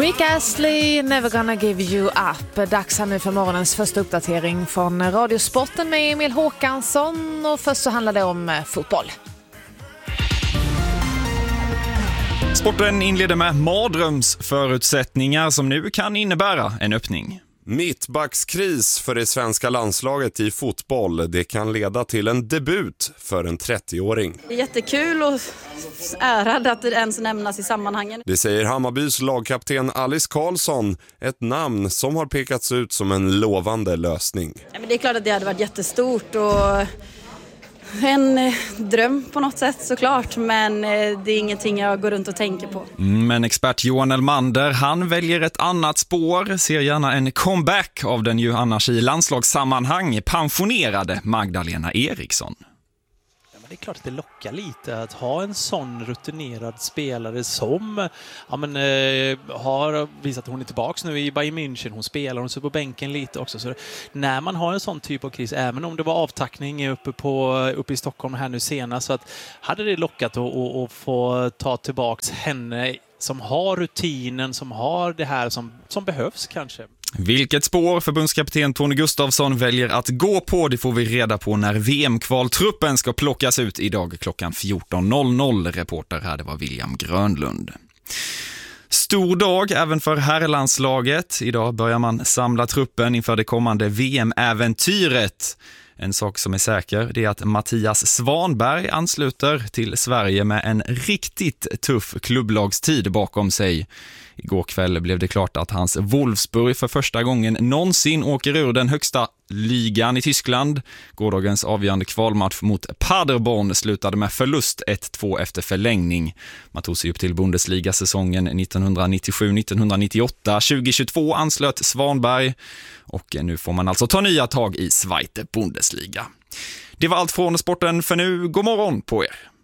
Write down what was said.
Rick Astley, Never Gonna Give You Up. Dags här nu för morgonens första uppdatering från Radiosporten med Emil Håkansson. Och först så handlar det om fotboll. Sporten inleder med mardrömsförutsättningar som nu kan innebära en öppning. Mittbackskris för det svenska landslaget i fotboll. Det kan leda till en debut för en 30-åring. Det är jättekul och ärad att det ens nämnas i sammanhangen. Det säger Hammarbys lagkapten Alice Karlsson, ett namn som har pekats ut som en lovande lösning. Ja, men det är klart att det hade varit jättestort och en dröm på något sätt såklart, men det är ingenting jag går runt och tänker på. Men expert Johan Elmander, han väljer ett annat spår, ser gärna en comeback av den ju annars i landslagssammanhang pensionerade Magdalena Eriksson. Det är klart att det lockar lite att ha en sån rutinerad spelare som har visat att hon är tillbaka nu i Bayern München. Hon spelar, hon står på bänken lite också. Så när man har en sån typ av kris, även om det var avtackning uppe i Stockholm här nu senast, så att hade det lockat att få ta tillbaka henne som har rutinen, som har det här som behövs kanske. Vilket spår förbundskapten Tony Gustafsson väljer att gå på, det får vi reda på när VM-kvaltruppen ska plockas ut idag klockan 14.00. Reporter här, det var William Grönlund. Stor dag även för herrlandslaget. Idag börjar man samla truppen inför det kommande VM-äventyret. En sak som är säker, det är att Mattias Svanberg ansluter till Sverige med en riktigt tuff klubblagstid bakom sig. Igår kväll blev det klart att hans Wolfsburg för första gången någonsin åker ur den högsta ligan i Tyskland. Gårdagens avgörande kvalmatch mot Paderborn slutade med förlust 1-2 efter förlängning. Man tog sig upp till Bundesliga-säsongen 1997-1998. 2022 anslöt Svanberg och nu får man alltså ta nya tag i Zweite Bundesliga. Det var allt från sporten för nu. God morgon på er!